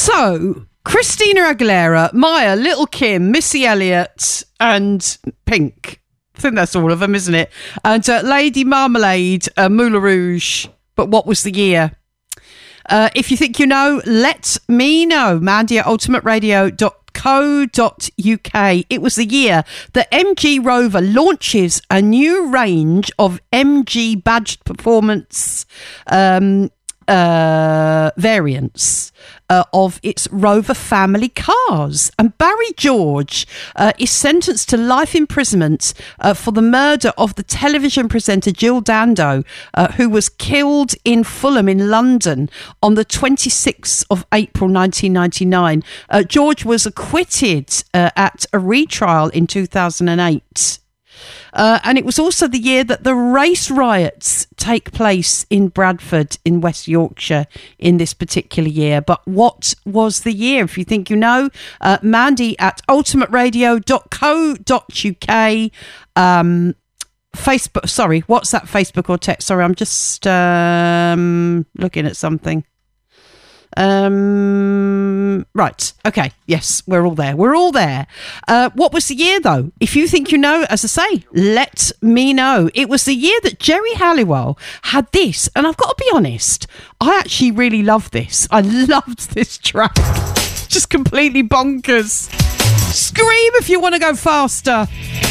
So, Christina Aguilera, Maya, Little Kim, Missy Elliott, and Pink. I think that's all of them, isn't it? And Lady Marmalade, Moulin Rouge. But what was the year? If you think you know, let me know. Mandy at ultimateradio.co.uk. It was the year that MG Rover launches a new range of MG badged performance variants of its Rover family cars. And Barry George is sentenced to life imprisonment for the murder of the television presenter Jill Dando, who was killed in Fulham in London on the 26th of April 1999. George was acquitted at a retrial in 2008. And it was also the year that the race riots take place in Bradford in West Yorkshire in this particular year. But what was the year? If you think you know, Mandy at ultimateradio.co.uk. Facebook, sorry, what's that Facebook or text? Sorry, I'm just looking at something. Right. Okay. Yes, we're all there. What was the year, though? If you think you know, as I say, let me know. It was the year that Jerry Halliwell had this, and I've got to be honest, I actually really loved this. I loved this track. Just completely bonkers. Scream if you want to go faster.